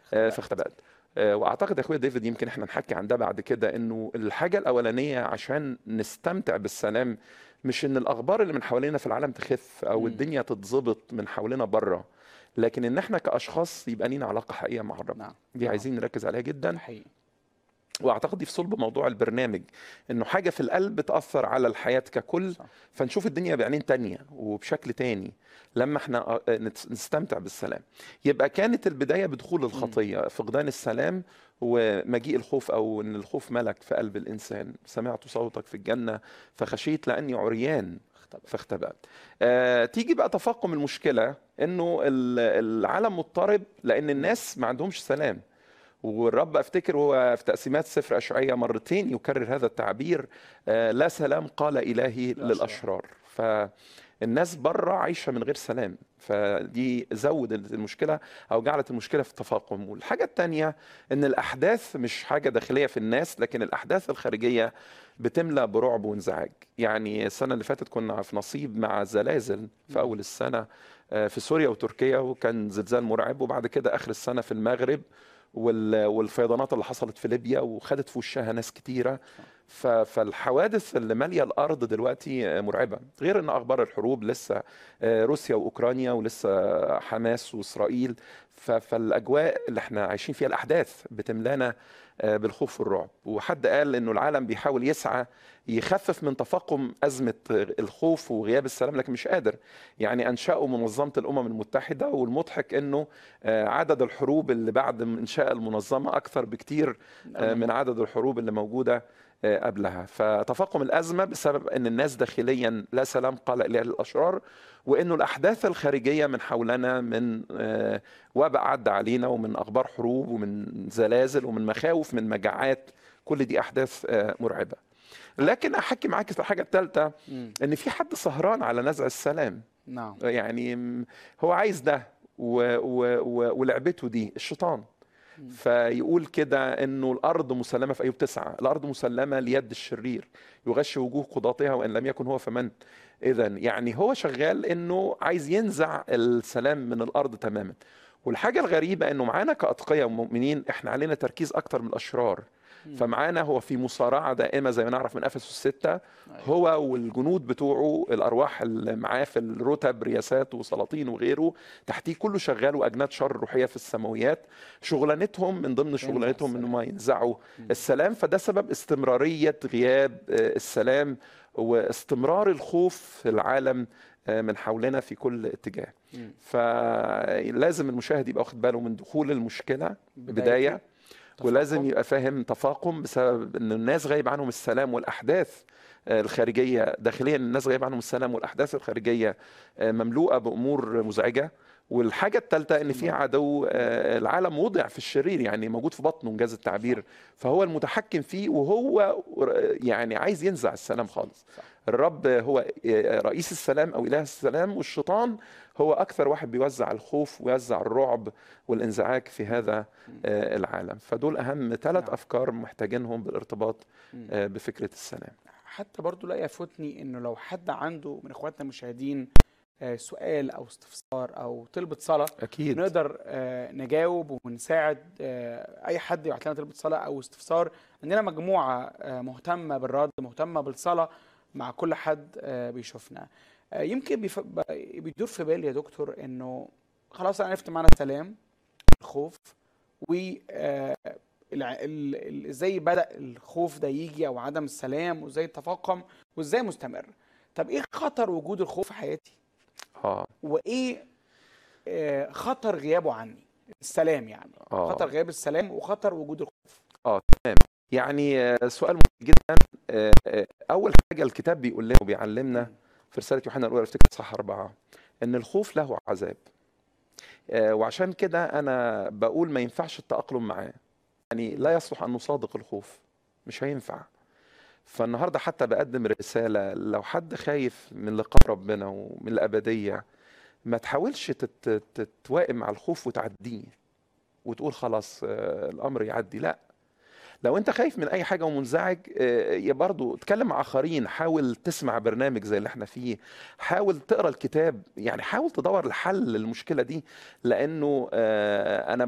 فاختبأت. واعتقد يا اخويا ديفيد يمكن احنا نحكي عن ده بعد كده، انه الحاجه الاولانيه عشان نستمتع بالسلام مش ان الاخبار اللي من حوالينا في العالم تخف او إمم، الدنيا تتظبط من حوالينا بره، لكن ان احنا كاشخاص يبقى لينا علاقه حقيقيه مع الرب. نعم، دي نعم، عايزين نركز عليها ده جدا. حقيقي. واعتقد دي في صلب موضوع البرنامج، انه حاجه في القلب تاثر على الحياه ككل، صح، فنشوف الدنيا بعينين تانية وبشكل تاني لما احنا نستمتع بالسلام. يبقى كانت البدايه بدخول إمم، الخطيه، فقدان السلام ومجيء الخوف، او ان الخوف ملك في قلب الانسان. سمعت صوتك في الجنه فخشيت لاني عريان اختبأ. فاختبأت. تيجي بقى تفاقم المشكله، انه العالم مضطرب لان إمم، الناس ما عندهمش سلام. والرب افتكر هو في تقسيمات سفر اشعياء مرتين يكرر هذا التعبير، لا سلام قال الهي للأشرار. للاشرار. فالناس بره عايشه من غير سلام، فدي زودت المشكله او جعلت المشكله في التفاقم. والحاجه الثانيه ان الاحداث مش حاجه داخليه في الناس، لكن الاحداث الخارجيه بتملأ برعب وانزعاج. يعني السنه اللي فاتت كنا في نصيب مع زلازل في إمم، اول السنه في سوريا وتركيا، وكان زلزال مرعب. وبعد كده اخر السنه في المغرب، والفيضانات اللي حصلت في ليبيا وخدت في وشها ناس كتيرة. صح، فالحوادث اللي مالية الأرض دلوقتي مرعبة، غير أن أخبار الحروب لسه روسيا وأوكرانيا ولسه حماس وإسرائيل. فالأجواء اللي احنا عايشين فيها الأحداث بتملانا بالخوف والرعب. وحد قال أنه العالم بيحاول يسعى يخفف من تفاقم أزمة الخوف وغياب السلام، لكن مش قادر. يعني أنشأوا منظمة الأمم المتحدة، والمضحك أنه عدد الحروب اللي بعد إنشاء المنظمة أكثر بكتير من المهم. عدد الحروب اللي موجودة قبلها. فتفاقم الأزمة بسبب أن الناس داخليا لا سلام قال إليه للأشرار، وأنه الأحداث الخارجية من حولنا، من وباء عدى علينا، ومن أخبار حروب، ومن زلازل، ومن مخاوف، من مجاعات. كل دي أحداث مرعبة. لكن أحكي معاك في الحاجة الثالثة، إمم، أن في حد سهران على نزع السلام. نعم، يعني هو عايز ده ولعبته دي الشيطان. إمم، فيقول كده انه الارض مسلمه في ايوب 9، الارض مسلمه ليد الشرير يغشي وجوه قضاتها وان لم يكن هو فمن. اذا يعني هو شغال انه عايز ينزع السلام من الارض تماما. والحاجه الغريبه انه معانا كاتقياء ومؤمنين احنا علينا تركيز اكتر من الاشرار. إمم، فمعانا هو في مصارعه دائمه زي ما نعرف من افسس 6، أيوه، هو والجنود بتوعه، الارواح اللي معاه في الرتب، رياسات وسلاطين وغيره، تحتيه كله شغال، واجناد شر روحيه في السماويات. شغلانتهم من ضمن ينزع شغلانتهم انهم السلام. ينزعوا إمم، السلام. فده سبب استمراريه غياب السلام واستمرار الخوف في العالم من حولنا في كل اتجاه. إمم، فلازم المشاهد يبقى واخد باله من دخول المشكله بدايته بدايه، ولازم تفاقم. يبقى فاهم تفاقم بسبب ان الناس غايب عنهم السلام، والاحداث الخارجيه داخليا الناس غايب عنهم السلام، والاحداث الخارجيه مملوءه بامور مزعجه. والحاجه الثالثه ان في باستمرار. عدو إمم، العالم وضع في الشرير، يعني موجود في بطنه انجاز صح، التعبير. فهو المتحكم فيه، وهو يعني عايز ينزع السلام خالص. صح، الرب هو رئيس السلام او اله السلام، والشيطان هو اكثر واحد بيوزع الخوف ويوزع الرعب والانزعاج في إمم، هذا إمم، العالم. فدول أهم 3 نعم، أفكار محتاجينهم بالارتباط إمم. بفكرة السلام. حتى برضه لا يفوتني إنه لو حد عنده من إخواتنا المشاهدين سؤال أو استفسار أو طلبة صلاة، أكيد. نقدر نجاوب ونساعد أي حد يبعت لنا طلبة صلاة أو استفسار. عندنا مجموعة مهتمة بالرد، مهتمة بالصلاة مع كل حد بيشوفنا. يمكن بيدور في بالي يا دكتور إنه خلاص أنا عرفت معنى السلام، الخوف، و ازاي بدأ الخوف ده يجي او عدم السلام، وازاي تفاقم، وازاي مستمر. طب ايه خطر وجود الخوف في حياتي؟ آه وايه خطر غيابه عني؟ السلام يعني، خطر آه غياب السلام وخطر وجود الخوف. تمام. يعني سؤال مهم جدا. أول حاجة الكتاب بيقول لنا وبيعلمنا مم. في رسالة يوحنا الأولى افتكر صح 4، إن الخوف له عذاب. وعشان كده أنا بقول ما ينفعش التأقلم معاه. يعني لا مم. يصلح أن نصادق الخوف، مش هينفع. فالنهارده حتى بقدم رسالة، لو حد خايف من لقاء ربنا ومن الأبدية، ما تحاولش تتوائم مع الخوف وتعديه وتقول خلاص الامر يعدي. لا، لو انت خايف من اي حاجه ومنزعج، يا برضو اتكلم مع اخرين، حاول تسمع برنامج زي اللي احنا فيه، حاول تقرا الكتاب، يعني حاول تدور لحل للمشكله دي. لانه انا